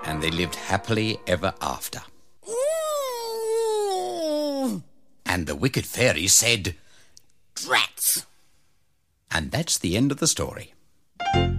and they lived happily ever after. And the wicked fairy said, "Drats!" And that's the end of the story.